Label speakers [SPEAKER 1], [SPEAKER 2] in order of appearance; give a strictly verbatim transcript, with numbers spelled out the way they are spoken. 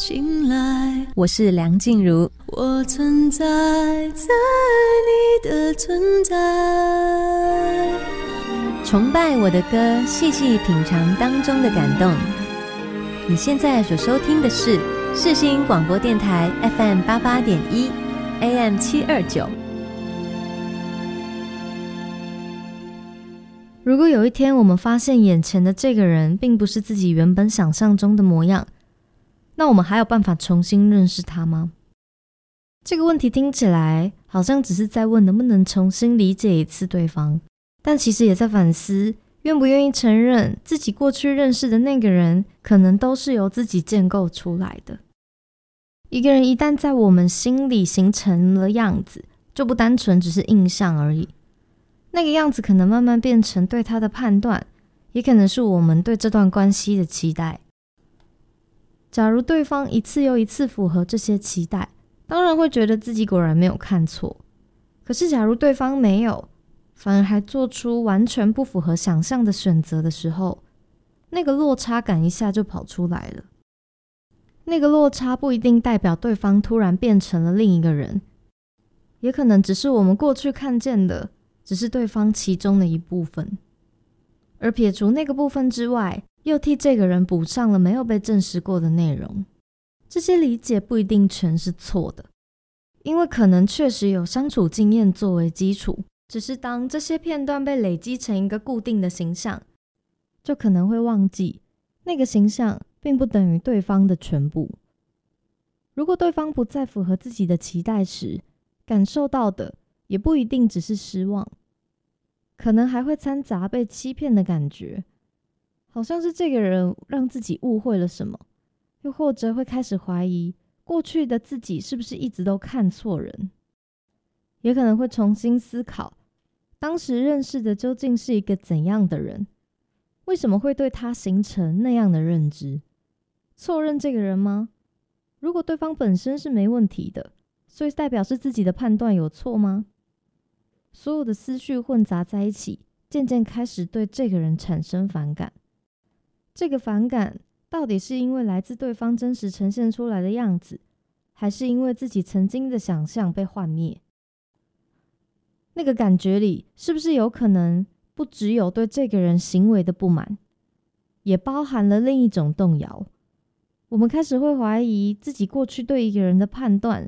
[SPEAKER 1] 醒来，
[SPEAKER 2] 我是梁静茹，
[SPEAKER 1] 我存在在你的存在，
[SPEAKER 2] 崇拜我的歌，细细品尝当中的感动。你现在所收听的是世新广播电台 F M 八八点一 A M 七二九。
[SPEAKER 3] 如果有一天我们发现眼前的这个人并不是自己原本想象中的模样，那我们还有办法重新认识他吗？这个问题听起来好像只是在问能不能重新理解一次对方，但其实也在反思愿不愿意承认自己过去认识的那个人可能都是由自己建构出来的。一个人一旦在我们心里形成了样子，就不单纯只是印象而已，那个样子可能慢慢变成对他的判断，也可能是我们对这段关系的期待。假如对方一次又一次符合这些期待，当然会觉得自己果然没有看错。可是假如对方没有，反而还做出完全不符合想象的选择的时候，那个落差感一下就跑出来了。那个落差不一定代表对方突然变成了另一个人，也可能只是我们过去看见的只是对方其中的一部分，而撇除那个部分之外，又替这个人补上了没有被证实过的内容。这些理解不一定全是错的，因为可能确实有相处经验作为基础，只是当这些片段被累积成一个固定的形象，就可能会忘记那个形象并不等于对方的全部。如果对方不再符合自己的期待时，感受到的也不一定只是失望，可能还会掺杂被欺骗的感觉，好像是这个人让自己误会了什么，又或者会开始怀疑过去的自己是不是一直都看错人，也可能会重新思考当时认识的究竟是一个怎样的人，为什么会对他形成那样的认知？错认这个人吗？如果对方本身是没问题的，所以代表是自己的判断有错吗？所有的思绪混杂在一起，渐渐开始对这个人产生反感。这个反感到底是因为来自对方真实呈现出来的样子，还是因为自己曾经的想象被幻灭？那个感觉里是不是有可能不只有对这个人行为的不满，也包含了另一种动摇？我们开始会怀疑自己过去对一个人的判断